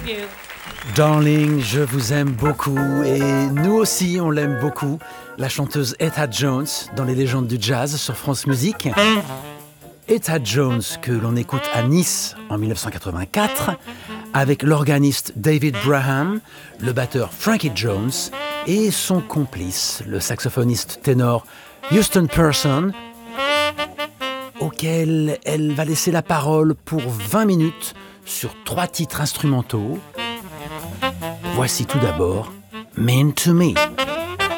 of you. Darling, je vous aime beaucoup et nous aussi on l'aime beaucoup. La chanteuse Etta Jones dans les légendes du jazz sur France Musique. Etta Jones que l'on écoute à Nice en 1984 avec l'organiste David Braham, le batteur Frankie Jones et son complice, le saxophoniste ténor Houston Person, auquel elle va laisser la parole pour 20 minutes sur 3 titres instrumentaux. Voici tout d'abord Mean to Me.